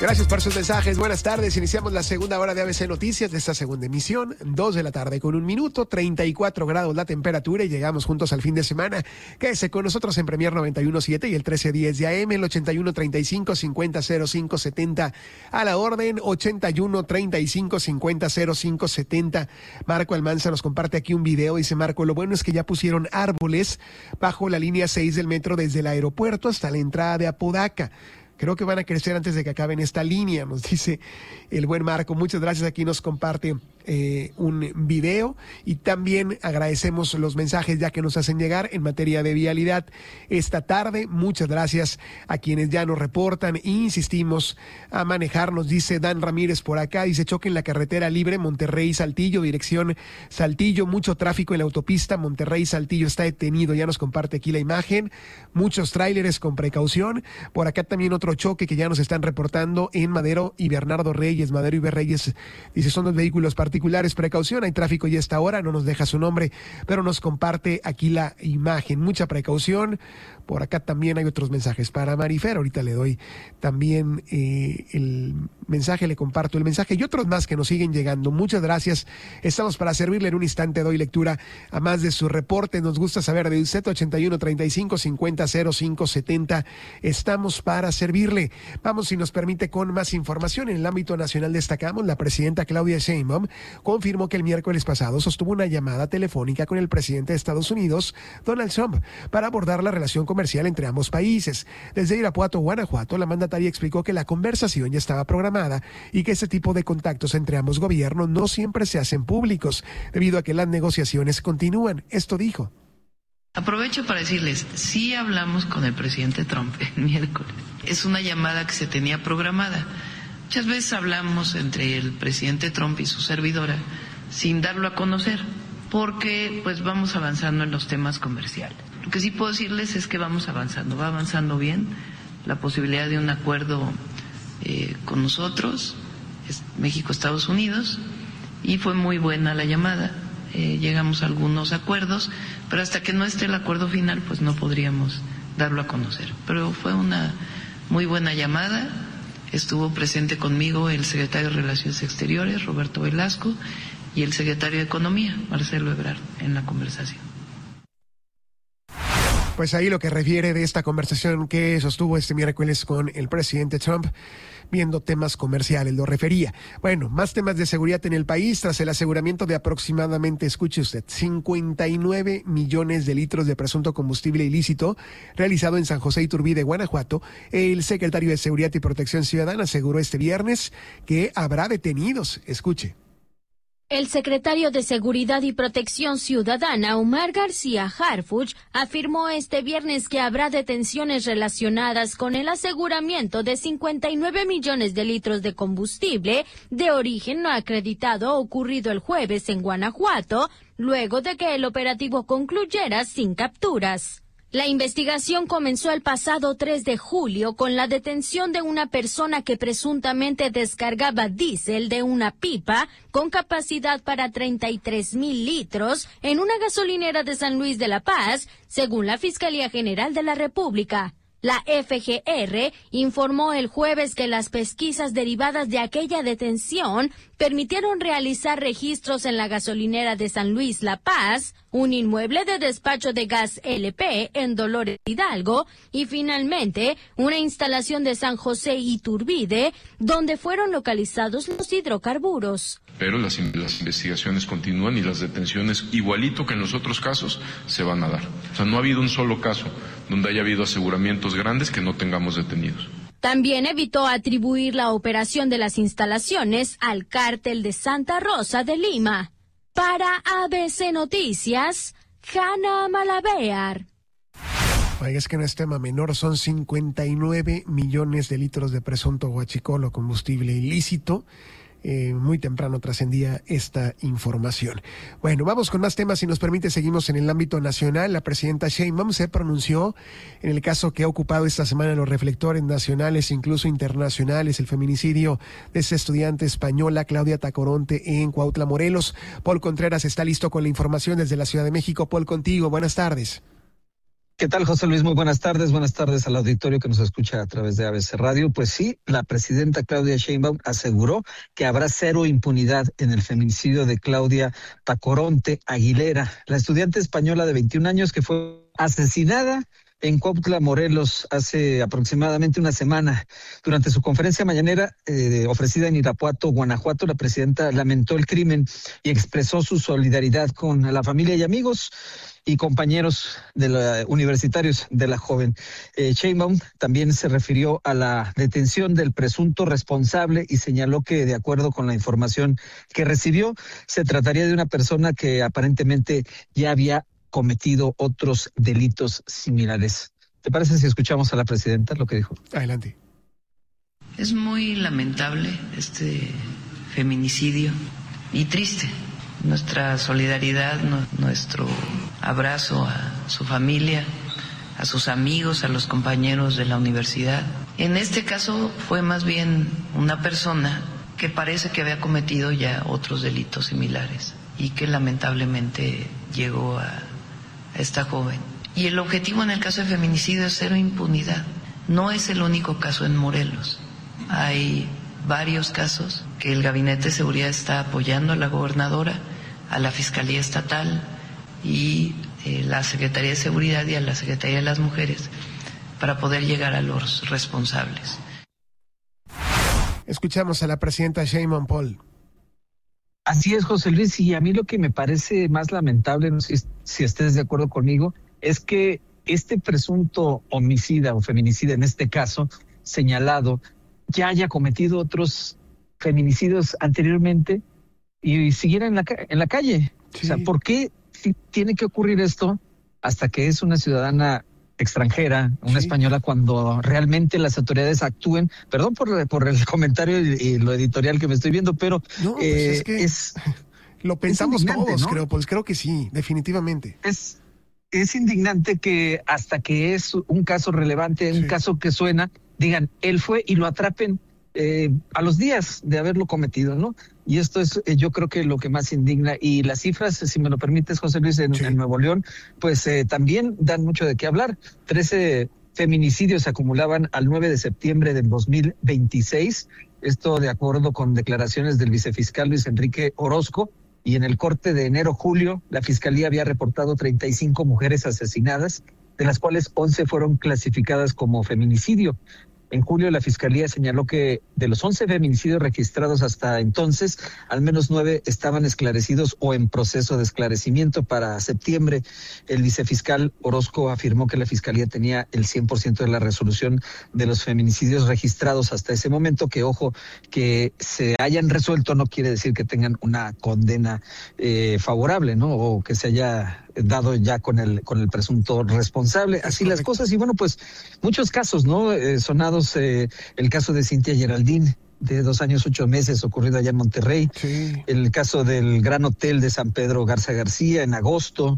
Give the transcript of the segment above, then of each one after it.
Gracias por sus mensajes. Buenas tardes. Iniciamos la segunda hora de ABC Noticias de esta segunda emisión. 2 de la tarde con 1 minuto, 34 grados la temperatura y llegamos juntos al fin de semana. Quédese con nosotros en Premier 91.7 y el 1310 de AM, el 8135-500570 a la orden, 8135-500570. Marco Almanza nos comparte aquí un video. Dice Marco, lo bueno es que ya pusieron árboles bajo la línea 6 del metro desde el aeropuerto hasta la entrada de Apodaca. Creo que van a crecer antes de que acaben esta línea, nos dice el buen Marco. Muchas gracias. Aquí nos comparte un video y también agradecemos los mensajes ya que nos hacen llegar en materia de vialidad esta tarde. Muchas gracias a quienes ya nos reportan e insistimos a manejar. Nos dice Dan Ramírez por acá, dice choque en la carretera libre Monterrey-Saltillo, dirección Saltillo, mucho tráfico en la autopista Monterrey-Saltillo está detenido. Ya nos comparte aquí la imagen, muchos tráileres con precaución. Por acá también otro choque que ya nos están reportando en Madero y Bernardo Reyes. Madero y Reyes, dice, son dos vehículos particulares, precaución, hay tráfico ya a esta hora, no nos deja su nombre, pero nos comparte aquí la imagen, mucha precaución. Por acá también hay otros mensajes para Marifer, ahorita le doy también el mensaje, le comparto el mensaje y otros más que nos siguen llegando. Muchas gracias, estamos para servirle. En un instante doy lectura a más de su reporte. Nos gusta saber de usted, 8135-500570, estamos para servirle. Vamos, si nos permite, con más información. En el ámbito nacional destacamos, la presidenta Claudia Sheinbaum confirmó que el miércoles pasado sostuvo una llamada telefónica con el presidente de Estados Unidos, Donald Trump, para abordar la relación comercial entre ambos países. Desde Irapuato, Guanajuato, la mandataria explicó que la conversación ya estaba programada y que ese tipo de contactos entre ambos gobiernos no siempre se hacen públicos, debido a que las negociaciones continúan. Esto dijo. Aprovecho para decirles, sí hablamos con el presidente Trump el miércoles. Es una llamada que se tenía programada. Muchas veces hablamos entre el presidente Trump y su servidora sin darlo a conocer, porque pues vamos avanzando en los temas comerciales. Lo que sí puedo decirles es que vamos avanzando, va avanzando bien la posibilidad de un acuerdo con nosotros, México, Estados Unidos, y fue muy buena la llamada. Llegamos a algunos acuerdos, pero hasta que no esté el acuerdo final, pues no podríamos darlo a conocer. Pero fue una muy buena llamada. Estuvo presente conmigo el secretario de Relaciones Exteriores, Roberto Velasco, y el secretario de Economía, Marcelo Ebrard, en la conversación. Pues ahí lo que refiere de esta conversación que sostuvo este miércoles con el presidente Trump, viendo temas comerciales, lo refería. Bueno, más temas de seguridad en el país tras el aseguramiento de aproximadamente, escuche usted, 59 millones de litros de presunto combustible ilícito realizado en San José Iturbide, Guanajuato. El secretario de Seguridad y Protección Ciudadana aseguró este viernes que habrá detenidos. Escuche. El secretario de Seguridad y Protección Ciudadana, Omar García Harfuch, afirmó este viernes que habrá detenciones relacionadas con el aseguramiento de 59 millones de litros de combustible de origen no acreditado ocurrido el jueves en Guanajuato, luego de que el operativo concluyera sin capturas. La investigación comenzó el pasado 3 de julio con la detención de una persona que presuntamente descargaba diésel de una pipa con capacidad para 33,000 litros en una gasolinera de San Luis de la Paz, según la Fiscalía General de la República. La FGR informó el jueves que las pesquisas derivadas de aquella detención permitieron realizar registros en la gasolinera de San Luis La Paz, un inmueble de despacho de gas LP en Dolores Hidalgo y finalmente una instalación de San José Iturbide, donde fueron localizados los hidrocarburos. Pero las investigaciones continúan y las detenciones, igualito que en los otros casos, se van a dar. O sea, no ha habido un solo caso donde haya habido aseguramientos grandes que no tengamos detenidos. También evitó atribuir la operación de las instalaciones al cártel de Santa Rosa de Lima. Para ABC Noticias, Hanna Malabear. Oiga, es que no es tema menor, son 59 millones de litros de presunto huachicol o combustible ilícito. Muy temprano trascendía esta información. Bueno, vamos con más temas. Si nos permite, seguimos en el ámbito nacional. La presidenta Sheinbaum se pronunció en el caso que ha ocupado esta semana los reflectores nacionales, incluso internacionales, el feminicidio de esa estudiante española, Claudia Tacoronte, en Cuautla, Morelos. Paul Contreras está listo con la información desde la Ciudad de México. Paul, contigo. Buenas tardes. ¿Qué tal, José Luis? Muy buenas tardes. Buenas tardes al auditorio que nos escucha a través de ABC Radio. Pues sí, la presidenta Claudia Sheinbaum aseguró que habrá cero impunidad en el feminicidio de Claudia Tacoronte Aguilera, la estudiante española de 21 años que fue asesinada en Cuautla, Morelos, hace aproximadamente una semana. Durante su conferencia mañanera ofrecida en Irapuato, Guanajuato, la presidenta lamentó el crimen y expresó su solidaridad con la familia y amigos y compañeros universitarios de la joven. Sheinbaum también se refirió a la detención del presunto responsable y señaló que, de acuerdo con la información que recibió, se trataría de una persona que aparentemente ya había cometido otros delitos similares. ¿Te parece si escuchamos a la presidenta lo que dijo? Adelante. Es muy lamentable este feminicidio y triste. Nuestra solidaridad, nuestro abrazo a su familia, a sus amigos, a los compañeros de la universidad. En este caso fue más bien una persona que parece que había cometido ya otros delitos similares y que lamentablemente llegó a esta joven. Y el objetivo en el caso de feminicidio es cero impunidad. No es el único caso en Morelos. Hay varios casos que el Gabinete de Seguridad está apoyando a la gobernadora, a la Fiscalía Estatal y la Secretaría de Seguridad y a la Secretaría de las Mujeres para poder llegar a los responsables. Escuchamos a la presidenta Sheinbaum, Paul. Así es, José Luis, y a mí lo que me parece más lamentable, no sé si estés de acuerdo conmigo, es que este presunto homicida o feminicida, en este caso, señalado, ya haya cometido otros feminicidios anteriormente y siguiera en la calle. Sí. O sea, ¿por qué tiene que ocurrir esto hasta que es una ciudadana extranjera, una española, cuando realmente las autoridades actúen? Perdón por el comentario y lo editorial que me estoy viendo, pero no, pues es lo pensamos todos, ¿no? Creo que sí, definitivamente. Es indignante que hasta que es un caso relevante, un caso que suena, digan, él fue, y lo atrapen a los días de haberlo cometido, ¿no? Y esto es, yo creo que lo que más indigna. Y las cifras, si me lo permites, José Luis, en Nuevo León, pues también dan mucho de qué hablar. 13 feminicidios se acumulaban al 9 de septiembre del 2026. Esto de acuerdo con declaraciones del vicefiscal Luis Enrique Orozco. Y en el corte de enero-julio, la Fiscalía había reportado 35 mujeres asesinadas, de las cuales 11 fueron clasificadas como feminicidio. En julio, la Fiscalía señaló que de los 11 feminicidios registrados hasta entonces, al menos 9 estaban esclarecidos o en proceso de esclarecimiento. Para septiembre, el vicefiscal Orozco afirmó que la Fiscalía tenía el 100% de la resolución de los feminicidios registrados hasta ese momento, que, ojo, que se hayan resuelto no quiere decir que tengan una condena favorable, ¿no? O que se haya dado ya con el presunto responsable. Así las cosas. Y bueno, pues muchos casos, ¿no? Sonados, el caso de Cintia Geraldine, de 2 años 8 meses, ocurrido allá en Monterrey. El caso del Gran Hotel de San Pedro Garza García en agosto.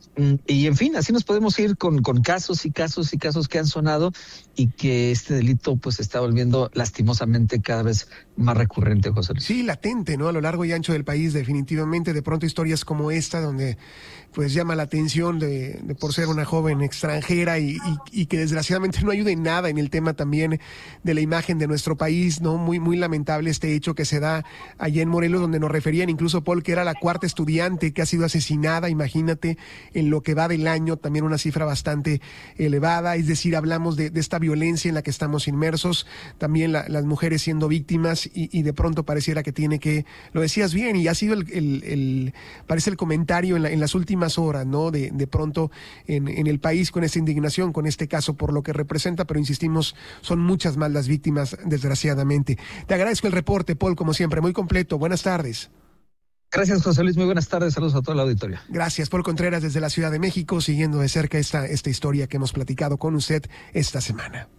Y en fin, así nos podemos ir con casos y casos y casos que han sonado, y que este delito pues se está volviendo lastimosamente cada vez más recurrente, José Luis. Sí, latente, ¿no? A lo largo y ancho del país, definitivamente. De pronto historias como esta, donde pues llama la atención de por ser una joven extranjera y que desgraciadamente no ayuda en nada en el tema también de la imagen de nuestro país, ¿no? Muy lamentable este hecho que se da allá en Morelos, donde nos referían incluso, Paul, que era la 4ª estudiante que ha sido asesinada, imagínate, en lo que va del año, también una cifra bastante elevada. Es decir, hablamos de esta violencia en la que estamos inmersos, también las mujeres siendo víctimas, y de pronto pareciera que tiene que, lo decías bien, y ha sido parece el comentario en las últimas horas, ¿no? De pronto en el país, con esta indignación, con este caso por lo que representa, pero insistimos, son muchas más las víctimas, desgraciadamente. Te agradezco el reporte, Paul, como siempre, muy completo. Buenas tardes. Gracias, José Luis. Muy buenas tardes. Saludos a toda la auditoría. Gracias, Paul Contreras, desde la Ciudad de México, siguiendo de cerca esta historia que hemos platicado con usted esta semana.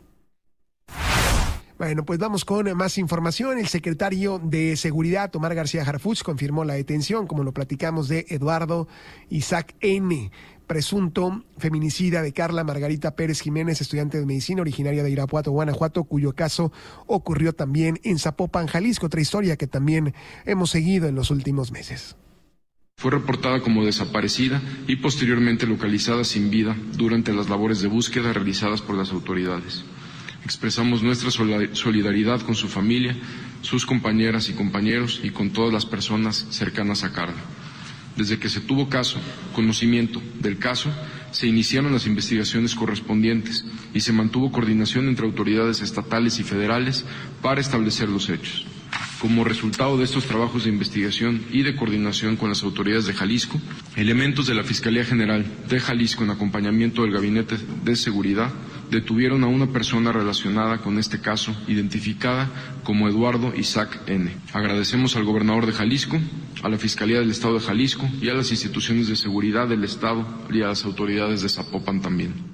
Bueno, pues vamos con más información. El secretario de Seguridad, Omar García Harfuch, confirmó la detención, como lo platicamos, de Eduardo Isaac N., presunto feminicida de Carla Margarita Pérez Jiménez, estudiante de medicina originaria de Irapuato, Guanajuato, cuyo caso ocurrió también en Zapopan, Jalisco. Otra historia que también hemos seguido en los últimos meses. Fue reportada como desaparecida y posteriormente localizada sin vida durante las labores de búsqueda realizadas por las autoridades. Expresamos nuestra solidaridad con su familia, sus compañeras y compañeros y con todas las personas cercanas a Carla. Desde que se tuvo conocimiento del caso, se iniciaron las investigaciones correspondientes y se mantuvo coordinación entre autoridades estatales y federales para establecer los hechos. Como resultado de estos trabajos de investigación y de coordinación con las autoridades de Jalisco, elementos de la Fiscalía General de Jalisco, en acompañamiento del Gabinete de Seguridad, detuvieron a una persona relacionada con este caso, identificada como Eduardo Isaac N. Agradecemos al gobernador de Jalisco, a la Fiscalía del Estado de Jalisco y a las instituciones de seguridad del Estado y a las autoridades de Zapopan también.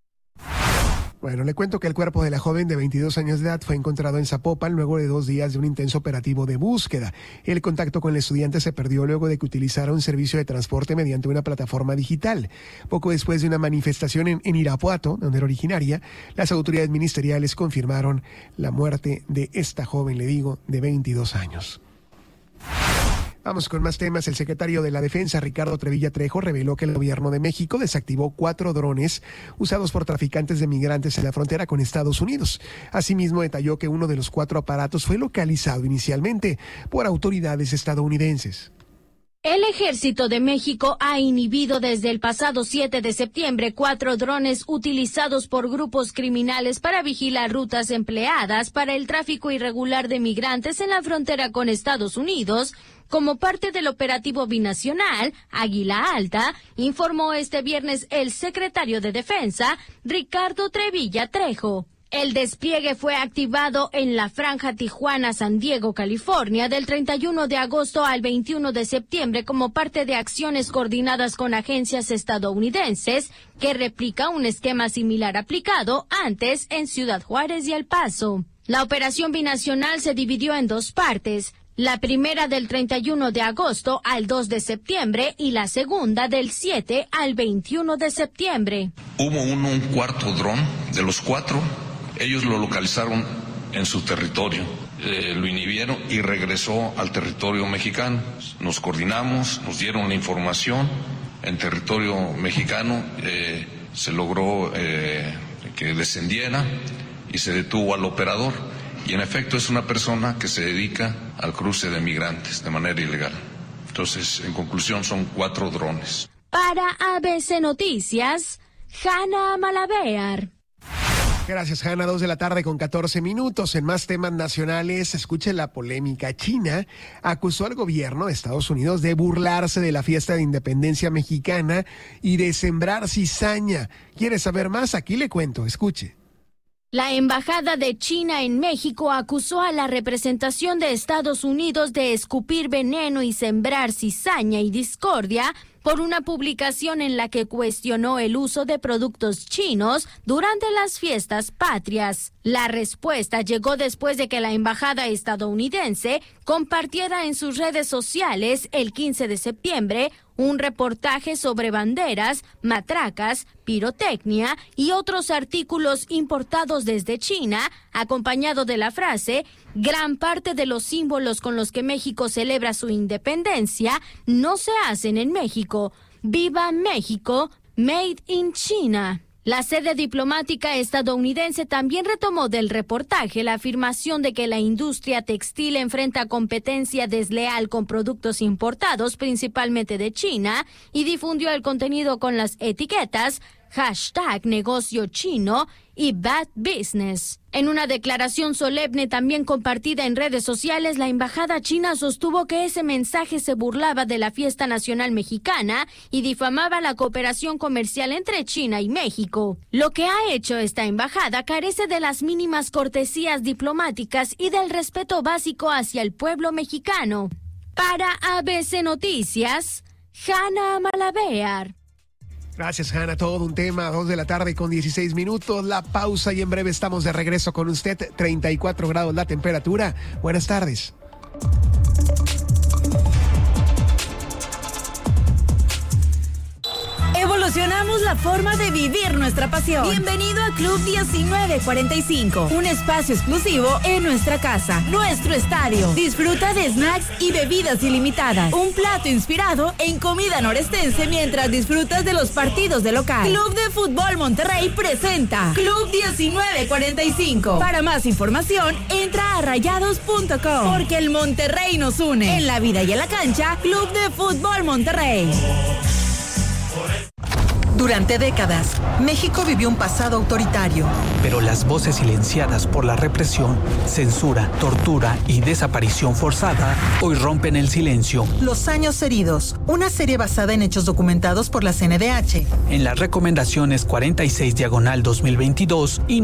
Bueno, le cuento que el cuerpo de la joven de 22 años de edad fue encontrado en Zapopan luego de 2 días de un intenso operativo de búsqueda. El contacto con el estudiante se perdió luego de que utilizara un servicio de transporte mediante una plataforma digital. Poco después de una manifestación en Irapuato, donde era originaria, las autoridades ministeriales confirmaron la muerte de esta joven, de 22 años. Vamos con más temas. El secretario de la Defensa, Ricardo Trevilla Trejo, reveló que el gobierno de México desactivó 4 drones usados por traficantes de migrantes en la frontera con Estados Unidos. Asimismo, detalló que uno de los 4 aparatos fue localizado inicialmente por autoridades estadounidenses. El Ejército de México ha inhibido desde el pasado 7 de septiembre 4 drones utilizados por grupos criminales para vigilar rutas empleadas para el tráfico irregular de migrantes en la frontera con Estados Unidos, como parte del operativo binacional Águila Alta, informó este viernes el secretario de Defensa, Ricardo Trevilla Trejo. El despliegue fue activado en la franja Tijuana-San Diego, California, del 31 de agosto al 21 de septiembre como parte de acciones coordinadas con agencias estadounidenses, que replica un esquema similar aplicado antes en Ciudad Juárez y El Paso. La operación binacional se dividió en 2 partes. La primera del 31 de agosto al 2 de septiembre y la segunda del 7 al 21 de septiembre. Hubo un cuarto dron de los 4. Ellos lo localizaron en su territorio, lo inhibieron y regresó al territorio mexicano. Nos coordinamos, nos dieron la información. En territorio mexicano se logró que descendiera y se detuvo al operador. Y en efecto es una persona que se dedica al cruce de migrantes de manera ilegal. Entonces, en conclusión, son 4 drones. Para ABC Noticias, Hanna Malavear. Gracias, Hanna. 2:14 p.m. En más temas nacionales, escuche la polémica. China acusó al gobierno de Estados Unidos de burlarse de la fiesta de independencia mexicana y de sembrar cizaña. ¿Quiere saber más? Aquí le cuento. Escuche. La Embajada de China en México acusó a la representación de Estados Unidos de escupir veneno y sembrar cizaña y discordia por una publicación en la que cuestionó el uso de productos chinos durante las fiestas patrias. La respuesta llegó después de que la embajada estadounidense compartiera en sus redes sociales el 15 de septiembre un reportaje sobre banderas, matracas, pirotecnia y otros artículos importados desde China, acompañado de la frase: gran parte de los símbolos con los que México celebra su independencia no se hacen en México. ¡Viva México! Made in China. La sede diplomática estadounidense también retomó del reportaje la afirmación de que la industria textil enfrenta competencia desleal con productos importados principalmente de China y difundió el contenido con las etiquetas #negocio chino y bad business. En una declaración solemne también compartida en redes sociales, la embajada china sostuvo que ese mensaje se burlaba de la fiesta nacional mexicana y difamaba la cooperación comercial entre China y México. Lo que ha hecho esta embajada carece de las mínimas cortesías diplomáticas y del respeto básico hacia el pueblo mexicano. Para ABC Noticias, Hanna Malavear. Gracias, Hanna. Todo un tema, 2:16 p.m. La pausa y en breve estamos de regreso con usted. 34 grados la temperatura. Buenas tardes. Revolucionamos la forma de vivir nuestra pasión. Bienvenido a Club 1945, un espacio exclusivo en nuestra casa, nuestro estadio. Disfruta de snacks y bebidas ilimitadas. Un plato inspirado en comida norestense mientras disfrutas de los partidos de local. Club de Fútbol Monterrey presenta Club 1945. Para más información, entra a rayados.com. Porque el Monterrey nos une. En la vida y en la cancha, Club de Fútbol Monterrey. Durante décadas, México vivió un pasado autoritario. Pero las voces silenciadas por la represión, censura, tortura y desaparición forzada hoy rompen el silencio. Los años heridos, una serie basada en hechos documentados por la CNDH. En las recomendaciones 46/2022 y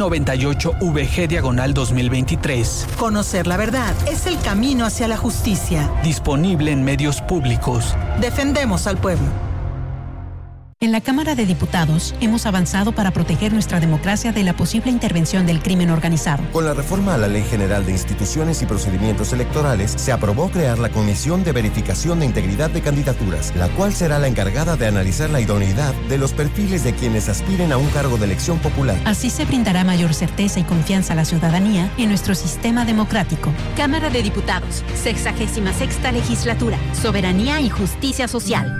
98VG/2023. Conocer la verdad es el camino hacia la justicia. Disponible en medios públicos. Defendemos al pueblo. En la Cámara de Diputados hemos avanzado para proteger nuestra democracia de la posible intervención del crimen organizado. Con la reforma a la Ley General de Instituciones y Procedimientos Electorales, se aprobó crear la Comisión de Verificación de Integridad de Candidaturas, la cual será la encargada de analizar la idoneidad de los perfiles de quienes aspiren a un cargo de elección popular. Así se brindará mayor certeza y confianza a la ciudadanía en nuestro sistema democrático. Cámara de Diputados, 66ª Legislatura, Soberanía y Justicia Social.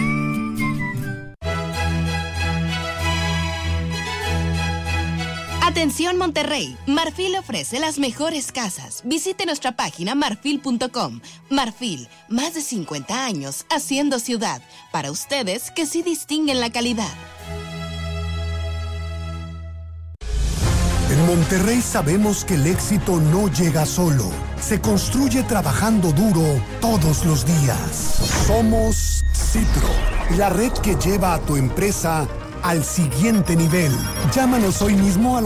Atención Monterrey, Marfil ofrece las mejores casas. Visite nuestra página marfil.com. Marfil, más de 50 años haciendo ciudad. Para ustedes que sí distinguen la calidad. En Monterrey sabemos que el éxito no llega solo. Se construye trabajando duro todos los días. Somos Citro, la red que lleva a tu empresa al siguiente nivel. Llámanos hoy mismo al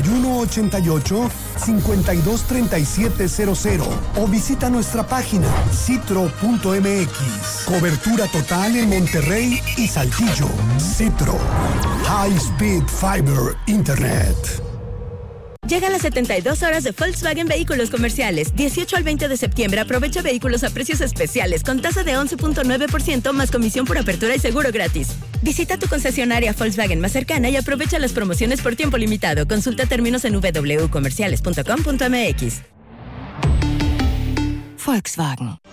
8188-523700 o visita nuestra página citro.mx. Cobertura total en Monterrey y Saltillo. Citro. High Speed Fiber Internet. Llegan las 72 horas de Volkswagen Vehículos Comerciales. 18 al 20 de septiembre aprovecha vehículos a precios especiales con tasa de 11.9% más comisión por apertura y seguro gratis. Visita tu concesionaria Volkswagen más cercana y aprovecha las promociones por tiempo limitado. Consulta términos en www.comerciales.com.mx. Volkswagen.